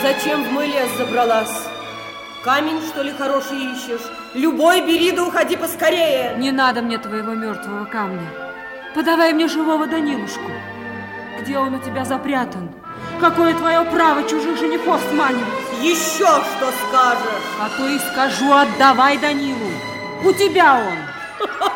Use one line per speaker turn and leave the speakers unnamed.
Зачем в мой лес забралась? Камень, что ли, хороший ищешь? Любой бери, да уходи поскорее.
Не надо мне твоего мертвого камня. Подавай мне живого Данилушку. Где он у тебя запрятан? Какое твое право чужих женихов сманивать?
Еще что скажешь?
А то и скажу, отдавай Данилу. У тебя он.